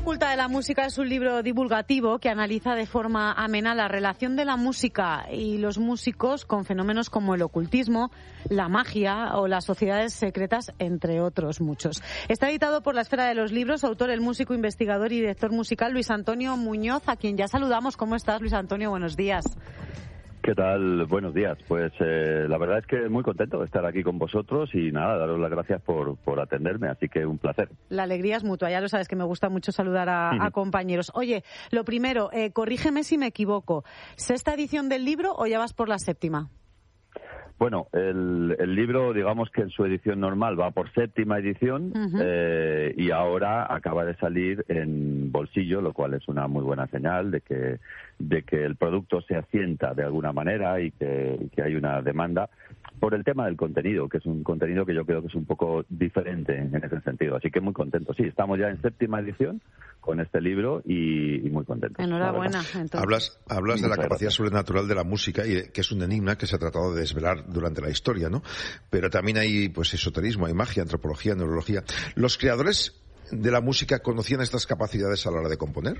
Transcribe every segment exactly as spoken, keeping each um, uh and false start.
oculta de la música es un libro divulgativo que analiza de forma amena la relación de la música y los músicos con fenómenos como el ocultismo, la magia o las sociedades secretas, entre otros muchos. Está editado por La Esfera de los Libros, autor el músico, investigador y director musical Luis Antonio Muñoz, a quien ya saludamos. ¿Cómo estás, Luis Antonio? Buenos días. ¿Qué tal? Buenos días. Pues eh, la verdad es que muy contento de estar aquí con vosotros y nada, daros las gracias por, por atenderme, así que un placer. La alegría es mutua, ya lo sabes que me gusta mucho saludar a, a compañeros. Oye, lo primero, eh, corrígeme si me equivoco, ¿sexta edición del libro o ya vas por la séptima? Bueno, el, el libro, digamos que en su edición normal va por séptima edición uh-huh. eh, y ahora acaba de salir en bolsillo, lo cual es una muy buena señal de que de que el producto se asienta de alguna manera y que, y que hay una demanda por el tema del contenido, que es un contenido que yo creo que es un poco diferente en ese sentido. Así que muy contento. Sí, estamos ya en séptima edición con este libro y, y muy contentos. Enhorabuena. Entonces. Hablas, hablas de la capacidad sobrenatural de la música, y que es un enigma que se ha tratado de desvelar durante la historia, ¿no? Pero también hay pues esoterismo, hay magia, antropología, neurología. ¿Los creadores de la música conocían estas capacidades a la hora de componer?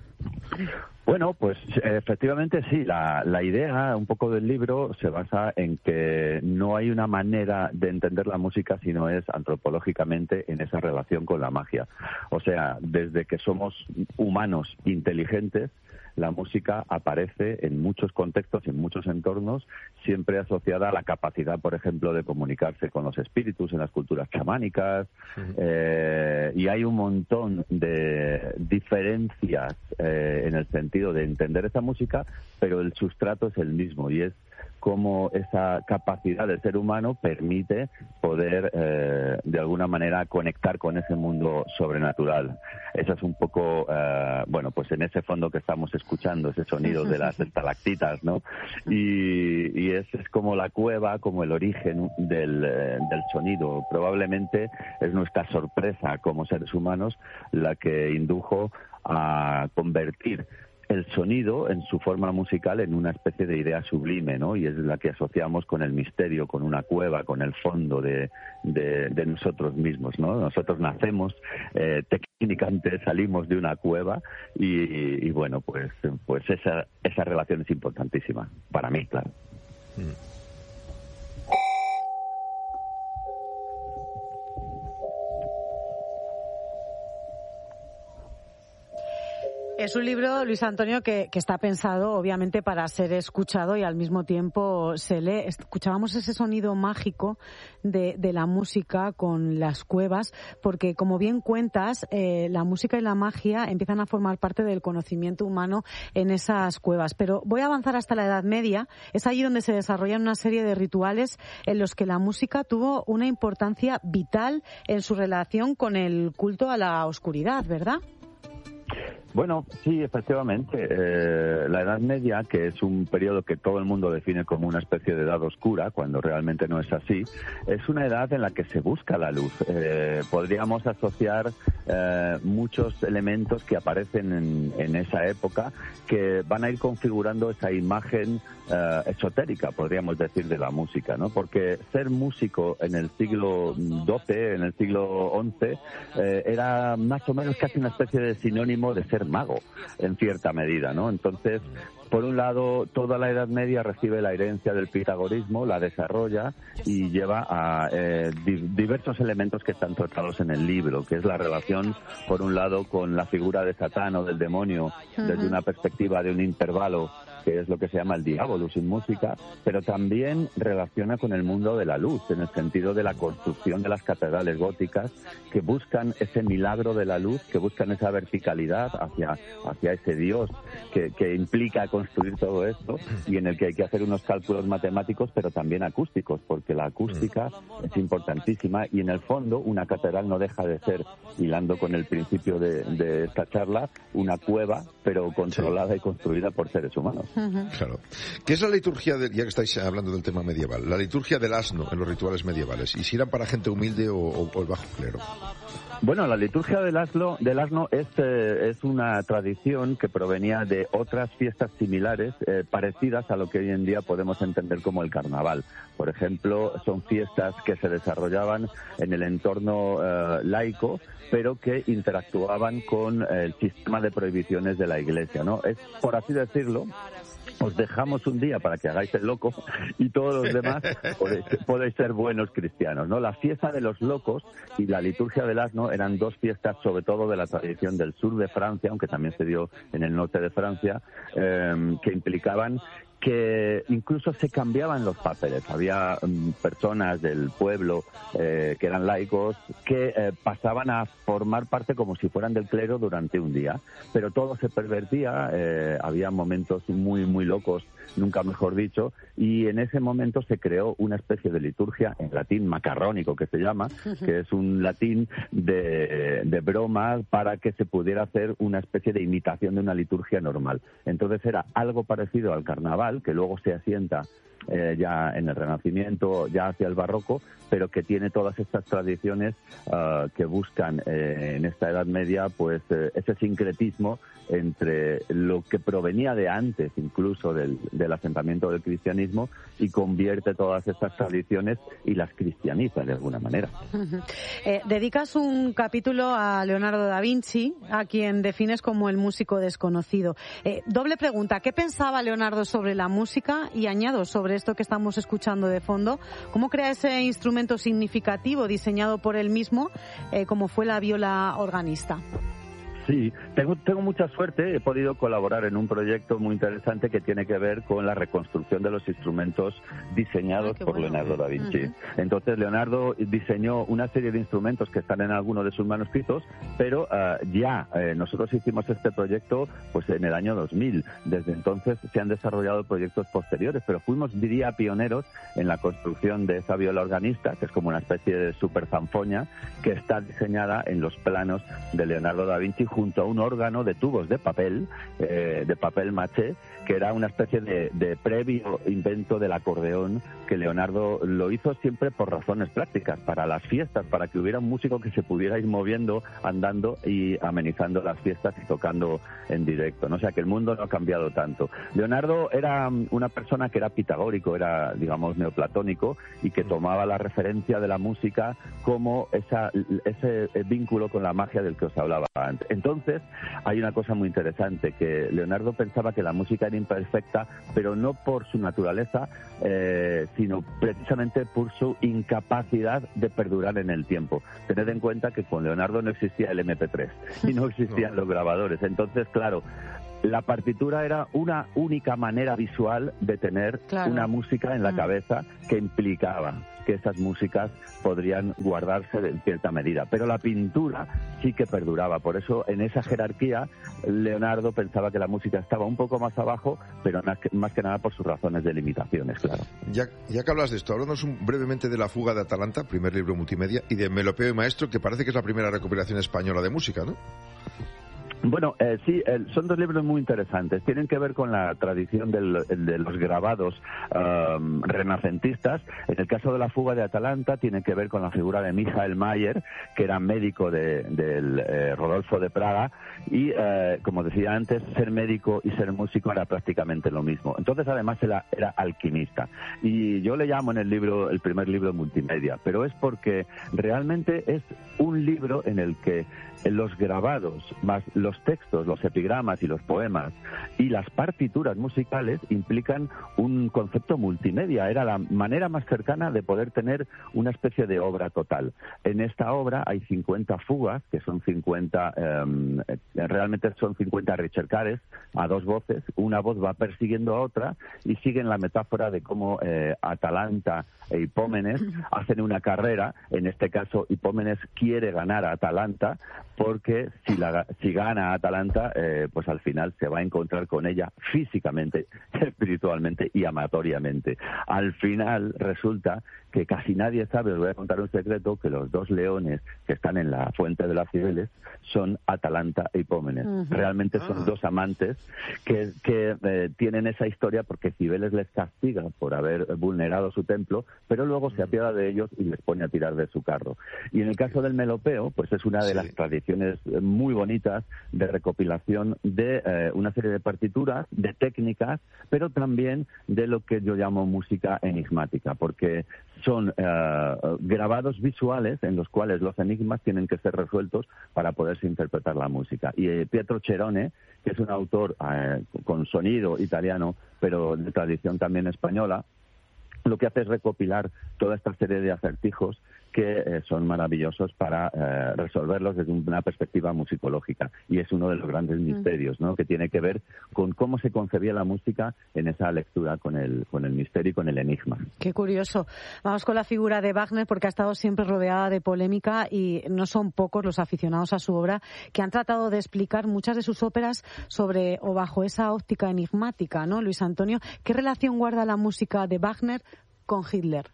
Bueno, pues efectivamente sí. La, la idea un poco del libro se basa en que no hay una manera de entender la música sino es antropológicamente en esa relación con la magia. O sea, desde que somos humanos inteligentes, la música aparece en muchos contextos, en muchos entornos, siempre asociada a la capacidad, por ejemplo, de comunicarse con los espíritus en las culturas chamánicas, uh-huh. eh, y hay un montón de diferencias eh, en el sentido de entender esa música, pero el sustrato es el mismo y es cómo esa capacidad del ser humano permite poder, eh, de alguna manera, conectar con ese mundo sobrenatural. Eso es un poco, eh, bueno, pues en ese fondo que estamos escuchando, ese sonido de las estalactitas, ¿no? Y, y es, es como la cueva, como el origen del, eh, del sonido. Probablemente es nuestra sorpresa como seres humanos la que indujo a convertir el sonido en su forma musical en una especie de idea sublime, ¿no? Y es la que asociamos con el misterio, con una cueva, con el fondo de, de, de nosotros mismos, ¿no? Nosotros nacemos, eh, técnicamente salimos de una cueva y, y bueno, pues, pues esa, esa relación es importantísima, para mí, claro. Mm. Es un libro, Luis Antonio, que, que está pensado obviamente para ser escuchado y al mismo tiempo se lee. Escuchábamos ese sonido mágico de, de la música con las cuevas, porque como bien cuentas, eh, la música y la magia empiezan a formar parte del conocimiento humano en esas cuevas. Pero voy a avanzar hasta la Edad Media. Es allí donde se desarrollan una serie de rituales en los que la música tuvo una importancia vital en su relación con el culto a la oscuridad, ¿verdad? Bueno, sí, efectivamente. Eh, la Edad Media, que es un periodo que todo el mundo define como una especie de edad oscura, cuando realmente no es así, es una edad en la que se busca la luz. Eh, podríamos asociar eh, muchos elementos que aparecen en, en esa época que van a ir configurando esa imagen eh, esotérica, podríamos decir, de la música, ¿no? Porque ser músico en el siglo doce, en el siglo once, eh, era más o menos casi una especie de sinónimo de ser mago, en cierta medida, ¿no? Entonces, por un lado, toda la Edad Media recibe la herencia del pitagorismo, la desarrolla y lleva a eh, di- diversos elementos que están tratados en el libro, que es la relación, por un lado, con la figura de Satán o del demonio, uh-huh. desde una perspectiva de un intervalo, que es lo que se llama el diabolus en música, pero también relaciona con el mundo de la luz, en el sentido de la construcción de las catedrales góticas, que buscan ese milagro de la luz, que buscan esa verticalidad hacia, hacia ese Dios, que, que implica construir todo esto, y en el que hay que hacer unos cálculos matemáticos, pero también acústicos, porque la acústica es importantísima, y en el fondo una catedral no deja de ser, hilando con el principio de, de esta charla, una cueva, pero controlada y construida por seres humanos. Uh-huh. Claro. ¿Qué es la liturgia, de, ya que estáis hablando del tema medieval, la liturgia del asno en los rituales medievales? ¿Y si eran para gente humilde o, o, o el bajo clero? Bueno, la liturgia del asno, del asno es, eh, es una tradición que provenía de otras fiestas similares, eh, parecidas a lo que hoy en día podemos entender como el carnaval. Por ejemplo, son fiestas que se desarrollaban en el entorno eh, laico, pero que interactuaban con el sistema de prohibiciones de la Iglesia, ¿no? Es, por así decirlo, os dejamos un día para que hagáis el loco y todos los demás podéis, podéis ser buenos cristianos, ¿no? La fiesta de los locos y la liturgia del asno eran dos fiestas, sobre todo de la tradición del sur de Francia, aunque también se dio en el norte de Francia, eh, que implicaban que incluso se cambiaban los papeles. Había um, personas del pueblo eh, que eran laicos que eh, pasaban a formar parte como si fueran del clero durante un día, pero todo se pervertía, eh, había momentos muy, muy locos, nunca mejor dicho, y en ese momento se creó una especie de liturgia en latín macarrónico, que se llama, que es un latín de, de broma para que se pudiera hacer una especie de imitación de una liturgia normal. Entonces era algo parecido al carnaval, que luego se asienta eh, ya en el Renacimiento, ya hacia el Barroco, pero que tiene todas estas tradiciones uh, que buscan eh, en esta Edad Media pues eh, ese sincretismo entre lo que provenía de antes incluso del, del asentamiento del cristianismo y convierte todas estas tradiciones y las cristianiza de alguna manera. Eh, dedicas un capítulo a Leonardo da Vinci, a quien defines como el músico desconocido. Eh, doble pregunta, ¿qué pensaba Leonardo sobre la música? Y añado sobre esto que estamos escuchando de fondo, ¿cómo crea ese instrumento significativo diseñado por él mismo, eh, como fue la viola organista? Sí, tengo, tengo mucha suerte, he podido colaborar en un proyecto muy interesante que tiene que ver con la reconstrucción de los instrumentos diseñados Ay, por bueno. Leonardo da Vinci. Uh-huh. Entonces, Leonardo diseñó una serie de instrumentos que están en algunos de sus manuscritos, pero uh, ya eh, nosotros hicimos este proyecto pues en el año dos mil. Desde entonces se han desarrollado proyectos posteriores, pero fuimos, diría, pioneros en la construcción de esa viola organista, que es como una especie de super zanfoña, que está diseñada en los planos de Leonardo da Vinci, junto a un órgano de tubos de papel, eh, de papel maché, que era una especie de, de previo invento del acordeón, que Leonardo lo hizo siempre por razones prácticas, para las fiestas, para que hubiera un músico que se pudiera ir moviendo, andando y amenizando las fiestas y tocando en directo, ¿no? O sea que el mundo no ha cambiado tanto. Leonardo era una persona que era pitagórico, era, digamos, neoplatónico, y que tomaba la referencia de la música como esa, ese vínculo con la magia del que os hablaba antes. Entonces, hay una cosa muy interesante, que Leonardo pensaba que la música era imperfecta, pero no por su naturaleza, eh, sino precisamente por su incapacidad de perdurar en el tiempo. Tened en cuenta que con Leonardo no existía el eme pe tres y no existían los grabadores. Entonces, claro, la partitura era una única manera visual de tener claro. una música en la mm. cabeza que implicaba que esas músicas podrían guardarse en cierta medida. Pero la pintura sí que perduraba. Por eso, en esa jerarquía, Leonardo pensaba que la música estaba un poco más abajo, pero más que, más que nada por sus razones de limitaciones, claro. Ya, ya que hablas de esto, háblanos un, brevemente de La fuga de Atalanta, primer libro multimedia, y de Melopeo y Maestro, que parece que es la primera recopilación española de música, ¿no? Bueno, eh, sí, eh, son dos libros muy interesantes. Tienen que ver con la tradición del, de los grabados um, renacentistas. En el caso de La fuga de Atalanta, tiene que ver con la figura de Michael Mayer, que era médico de, del eh, Rodolfo de Praga, y, eh, como decía antes, ser médico y ser músico era prácticamente lo mismo. Entonces, además, era, era alquimista. Y yo le llamo en el libro, el primer libro multimedia, pero es porque realmente es un libro en el que los grabados, más los textos, los epigramas y los poemas y las partituras musicales implican un concepto multimedia. Era la manera más cercana de poder tener una especie de obra total. En esta obra hay cincuenta fugas, que son cincuenta, eh, realmente son cincuenta ricercares a dos voces. Una voz va persiguiendo a otra y siguen la metáfora de cómo eh, Atalanta e Hipómenes hacen una carrera. En este caso, Hipómenes quiere ganar a Atalanta, porque si, la, si gana a Atalanta, eh, pues al final se va a encontrar con ella físicamente, espiritualmente y amatoriamente. Al final resulta que casi nadie sabe, os voy a contar un secreto, que los dos leones que están en la fuente de las Cibeles son Atalanta e Hipómenes. Uh-huh. Realmente son ah. dos amantes que, que eh, tienen esa historia porque Cibeles les castiga por haber vulnerado su templo, pero luego uh-huh. se apiada de ellos y les pone a tirar de su carro. Y en el caso del melopeo, pues es una de sí. las tradiciones muy bonitas de recopilación de eh, una serie de partituras, de técnicas, pero también de lo que yo llamo música enigmática, porque son eh, grabados visuales en los cuales los enigmas tienen que ser resueltos para poderse interpretar la música. Y eh, Pietro Cherone, que es un autor eh, con sonido italiano, pero de tradición también española, lo que hace es recopilar toda esta serie de acertijos que eh, son maravillosos para eh, resolverlos desde una perspectiva musicológica. Y es uno de los grandes misterios, ¿no?, que tiene que ver con cómo se concebía la música en esa lectura con el, con el misterio y con el enigma. Qué curioso. Vamos con la figura de Wagner, porque ha estado siempre rodeada de polémica y no son pocos los aficionados a su obra que han tratado de explicar muchas de sus óperas sobre o bajo esa óptica enigmática, ¿no, Luis Antonio? ¿Qué relación guarda la música de Wagner con Hitler?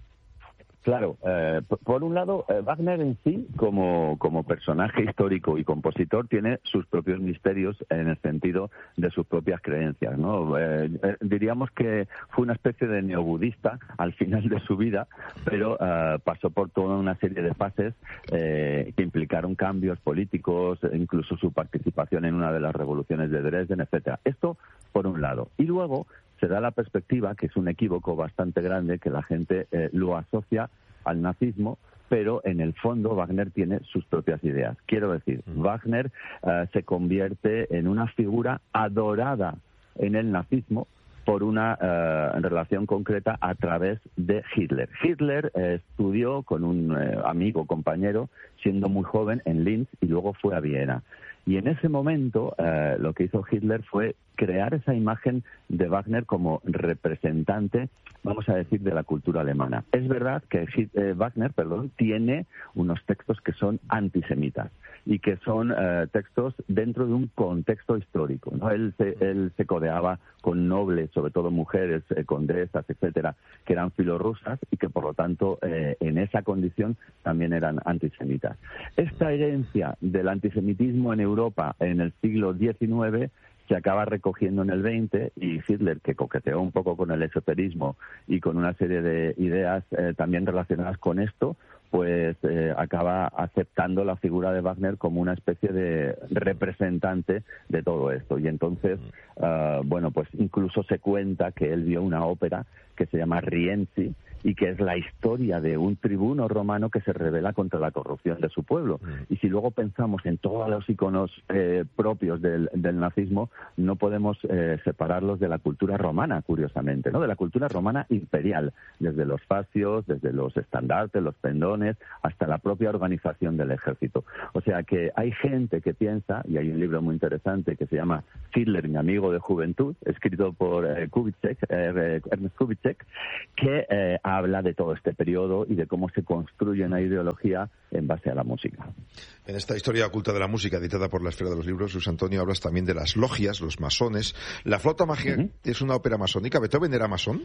Claro, eh, por un lado, eh, Wagner en sí, como, como personaje histórico y compositor, tiene sus propios misterios en el sentido de sus propias creencias, ¿no? Eh, eh, diríamos que fue una especie de neobudista al final de su vida, pero eh, pasó por toda una serie de fases eh, que implicaron cambios políticos, incluso su participación en una de las revoluciones de Dresden, etcétera. Esto por un lado. Y luego se da la perspectiva, que es un equívoco bastante grande, que la gente eh, lo asocia al nazismo, pero en el fondo Wagner tiene sus propias ideas. Quiero decir, mm. Wagner eh, se convierte en una figura adorada en el nazismo por una eh, relación concreta a través de Hitler. Hitler eh, estudió con un eh, amigo, compañero, siendo muy joven en Linz y luego fue a Viena. Y en ese momento eh, lo que hizo Hitler fue crear esa imagen de Wagner como representante, vamos a decir, de la cultura alemana. Es verdad que eh, Wagner, perdón, tiene unos textos que son antisemitas y que son eh, textos dentro de un contexto histórico, ¿no? Él se, él se codeaba con nobles, sobre todo mujeres, eh, condesas, etcétera, que eran filorrusas y que, por lo tanto, eh, en esa condición también eran antisemitas. Esta herencia del antisemitismo en Europa en el siglo diecinueve se acaba recogiendo en el veinte y Hitler, que coqueteó un poco con el esoterismo y con una serie de ideas eh, también relacionadas con esto, pues eh, acaba aceptando la figura de Wagner como una especie de representante de todo esto. Y entonces, uh, bueno, pues incluso se cuenta que él vio una ópera que se llama Rienzi, y que es la historia de un tribuno romano que se rebela contra la corrupción de su pueblo. Mm. Y si luego pensamos en todos los iconos eh, propios del, del nazismo, no podemos eh, separarlos de la cultura romana, curiosamente, ¿no? De la cultura romana imperial, desde los fascios, desde los estandartes, los pendones, hasta la propia organización del ejército. O sea que hay gente que piensa, y hay un libro muy interesante que se llama Hitler, mi amigo de juventud, escrito por eh, Kubitschek, eh, Ernest Kubitschek, que eh, habla de todo este periodo y de cómo se construye una ideología en base a la música. En esta historia oculta de la música, editada por la Esfera de los Libros, Luis Antonio, hablas también de las logias, los masones. ¿La flauta mágica uh-huh. es una ópera masónica? ¿Beethoven era masón?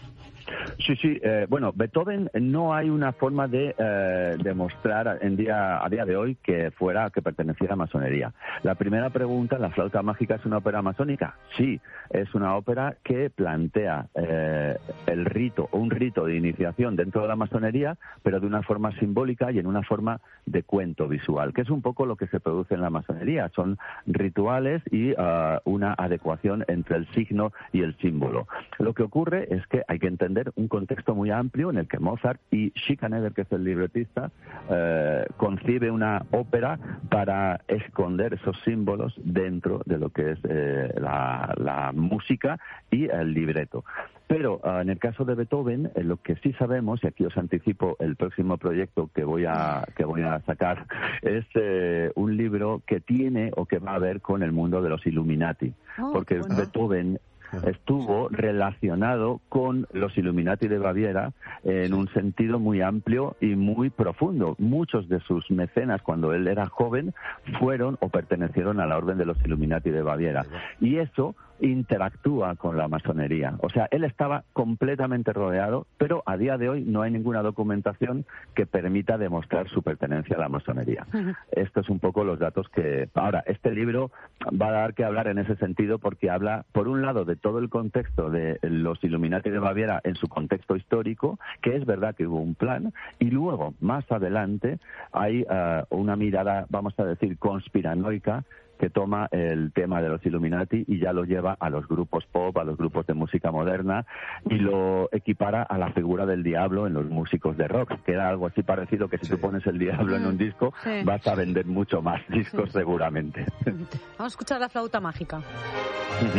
Sí, sí. Eh, bueno, Beethoven no hay una forma de eh, demostrar en día, a día de hoy que fuera, que perteneciera a masonería. La primera pregunta, ¿la flauta mágica es una ópera masónica? Sí, es una ópera que plantea eh, el rito o un rito de iniciación dentro de la masonería, pero de una forma simbólica y en una forma de cuento visual, que es un poco lo que se produce en la masonería. Son rituales y uh, una adecuación entre el signo y el símbolo. Lo que ocurre es que hay que entender un contexto muy amplio en el que Mozart y Schikaneder, que es el libretista, eh, concibe una ópera para esconder esos símbolos dentro de lo que es eh, la, la música y el libreto. Pero uh, en el caso de Beethoven, eh, lo que sí sabemos, y aquí os anticipo el próximo proyecto que voy a que voy a sacar, es eh, un libro que tiene o que va a ver con el mundo de los Illuminati, oh, porque bueno. Beethoven estuvo relacionado con los Illuminati de Baviera en un sentido muy amplio y muy profundo. Muchos de sus mecenas, cuando él era joven, fueron o pertenecieron a la Orden de los Illuminati de Baviera. Y eso interactúa con la masonería. O sea, él estaba completamente rodeado, pero a día de hoy no hay ninguna documentación que permita demostrar su pertenencia a la masonería. Uh-huh. Esto es un poco los datos que... Ahora, este libro va a dar que hablar en ese sentido porque habla, por un lado, de todo el contexto de los Illuminati de Baviera en su contexto histórico, que es verdad que hubo un plan, y luego, más adelante, hay uh, una mirada, vamos a decir, conspiranoica, que toma el tema de los Illuminati y ya lo lleva a los grupos pop, a los grupos de música moderna, y lo equipara a la figura del diablo en los músicos de rock, que era algo así parecido que si sí. tú pones el diablo en un disco, sí. vas a vender mucho más discos sí. seguramente. Vamos a escuchar la flauta mágica.